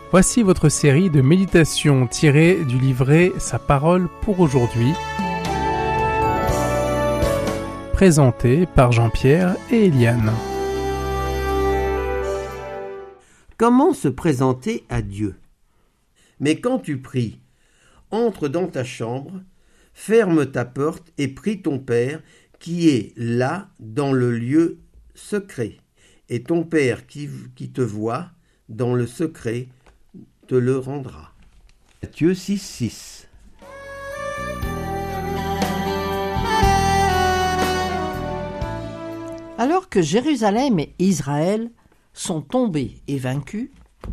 Voici votre série de méditations tirées du livret Sa parole pour aujourd'hui, présentée par Jean-Pierre et Eliane. Comment se présenter à Dieu ? Mais quand tu pries, entre dans ta chambre, ferme ta porte et prie ton Père qui est là dans le lieu secret. Et ton Père qui te voit dans le secret te le rendra. Matthieu 6,6. Alors que Jérusalem et Israël sont tombés et vaincus,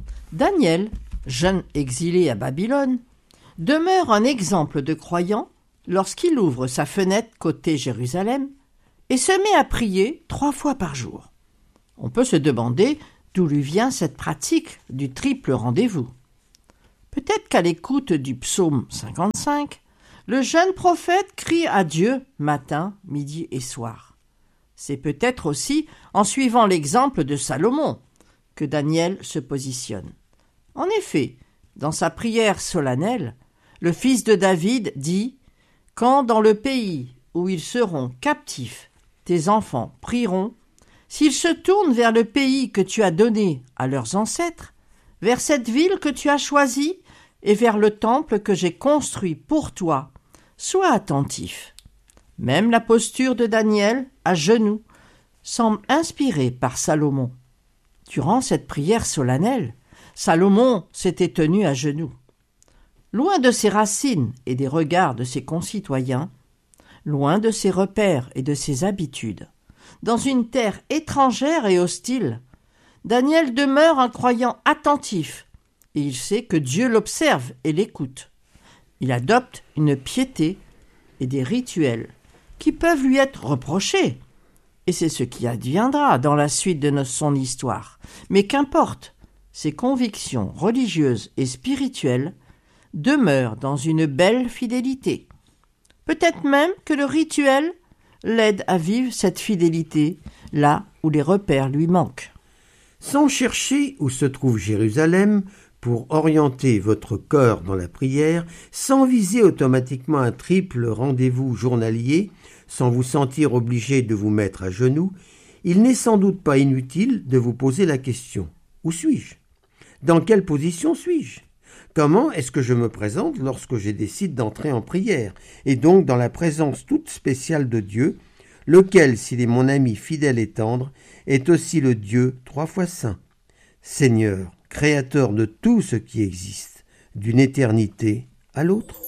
Daniel, jeune exilé à Babylone, demeure un exemple de croyant lorsqu'il ouvre sa fenêtre côté Jérusalem et se met à prier 3 fois par jour. On peut se demander d'où lui vient cette pratique du triple rendez-vous. Peut-être qu'à l'écoute du psaume 55, le jeune prophète crie à Dieu matin, midi et soir. C'est peut-être aussi en suivant l'exemple de Salomon que Daniel se positionne. En effet, dans sa prière solennelle, le fils de David dit « Quand dans le pays où ils seront captifs, tes enfants prieront, s'ils se tournent vers le pays que tu as donné à leurs ancêtres, vers cette ville que tu as choisie et vers le temple que j'ai construit pour toi, sois attentif. » Même la posture de Daniel, à genoux, semble inspirée par Salomon. Durant cette prière solennelle, Salomon s'était tenu à genoux. Loin de ses racines et des regards de ses concitoyens, loin de ses repères et de ses habitudes, dans une terre étrangère et hostile, Daniel demeure un croyant attentif et il sait que Dieu l'observe et l'écoute. Il adopte une piété et des rituels qui peuvent lui être reprochés. Et c'est ce qui adviendra dans la suite de son histoire. Mais qu'importe, ses convictions religieuses et spirituelles demeurent dans une belle fidélité. Peut-être même que le rituel l'aide à vivre cette fidélité là où les repères lui manquent. Sans chercher où se trouve Jérusalem, pour orienter votre cœur dans la prière, sans viser automatiquement un triple rendez-vous journalier, sans vous sentir obligé de vous mettre à genoux, il n'est sans doute pas inutile de vous poser la question « Où suis-je ? Dans quelle position suis-je ? Comment est-ce que je me présente lorsque je décide d'entrer en prière, et donc dans la présence toute spéciale de Dieu, lequel, s'il est mon ami fidèle et tendre, est aussi le Dieu 3 fois saint, Seigneur, créateur de tout ce qui existe, d'une éternité à l'autre.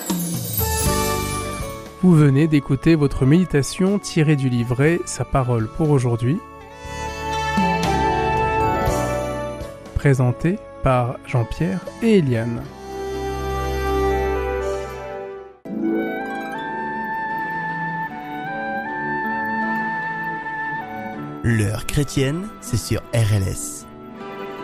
Vous venez d'écouter votre méditation tirée du livret Sa parole pour aujourd'hui, présentée par Jean-Pierre et Eliane. L'heure chrétienne, c'est sur RLS.